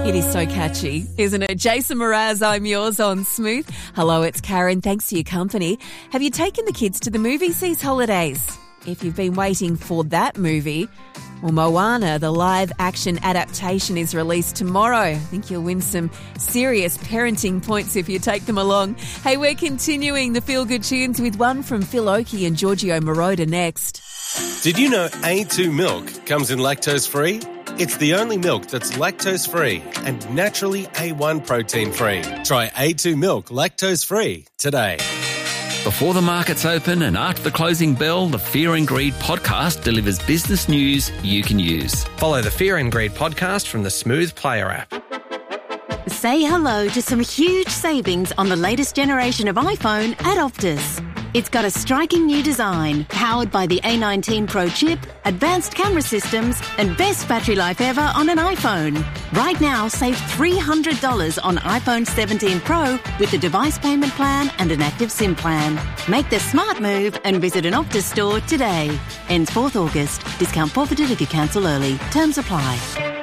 It is so catchy, isn't it? Jason Mraz, I'm yours on Smooth. Hello, it's Karen. Thanks for your company. Have you taken the kids to the movies these holidays? If you've been waiting for that movie, well, Moana, the live-action adaptation, is released tomorrow. I think you'll win some serious parenting points if you take them along. Hey, we're continuing the feel-good tunes with one from Phil Oakey and Giorgio Moroder next. Did you know A2 milk comes in lactose-free? It's the only milk that's lactose-free and naturally A1 protein-free. Try A2 milk lactose-free today. Before the markets open and after the closing bell, the Fear and Greed podcast delivers business news you can use. Follow the Fear and Greed podcast from the Smooth Player app. Say hello to some huge savings on the latest generation of iPhone at Optus. It's got a striking new design, powered by the A19 Pro chip, advanced camera systems, and best battery life ever on an iPhone. Right now, save $300 on iPhone 17 Pro with the device payment plan and an active SIM plan. Make the smart move and visit an Optus store today. Ends 4th August. Discount forfeited if you cancel early. Terms apply.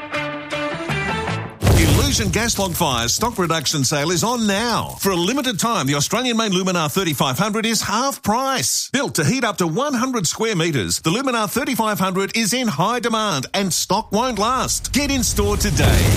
Illusion Gas Log Fire's stock reduction sale is on now. For a limited time, the Australian-made Luminar 3500 is half price. Built to heat up to 100 square metres, the Luminar 3500 is in high demand and stock won't last. Get in store today.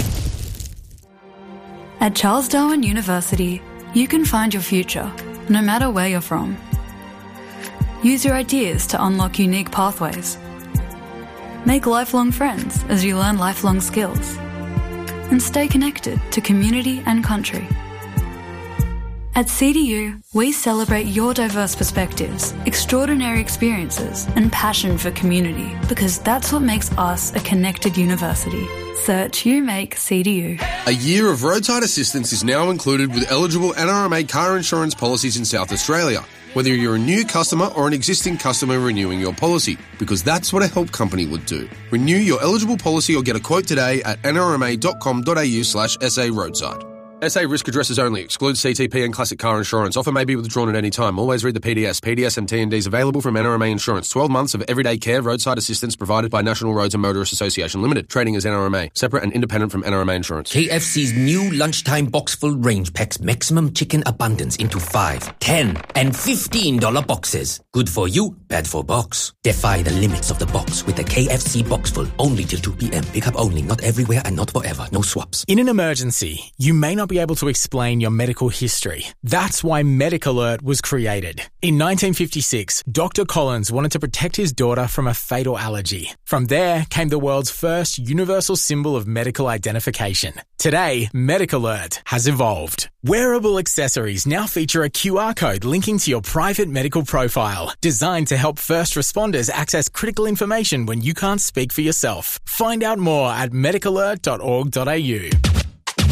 At Charles Darwin University, you can find your future, no matter where you're from. Use your ideas to unlock unique pathways. Make lifelong friends as you learn lifelong skills. And stay connected to community and country. At CDU, we celebrate your diverse perspectives, extraordinary experiences, and passion for community, because that's what makes us a connected university. Search You Make CDU. A year of roadside assistance is now included with eligible NRMA car insurance policies in South Australia, whether you're a new customer or an existing customer renewing your policy, because that's what a help company would do. Renew your eligible policy or get a quote today at nrma.com.au/SA roadside. SA risk addresses only. Excludes CTP and classic car insurance. Offer may be withdrawn at any time. Always read the PDS. PDS and T&Ds available from NRMA Insurance. 12 months of everyday care, roadside assistance provided by National Roads and Motorists Association Limited. Trading as NRMA. Separate and independent from NRMA Insurance. KFC's new lunchtime box-full range packs maximum chicken abundance into 5, 10 and $15 boxes. Good for you, bad for box. Defy the limits of the box with the KFC box-full. Only till 2 p.m. Pick up only. Not everywhere and not forever. No swaps. In an emergency, you may not be able to explain your medical history. That's why MedicAlert was created. In 1956, Dr. Collins wanted to protect his daughter from a fatal allergy. From there came the world's first universal symbol of medical identification. Today, MedicAlert has evolved. Wearable accessories now feature a QR code linking to your private medical profile, designed to help first responders access critical information when you can't speak for yourself. Find out more at medicalert.org.au.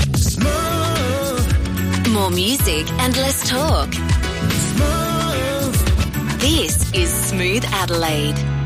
More music and less talk. This is Smooth Adelaide.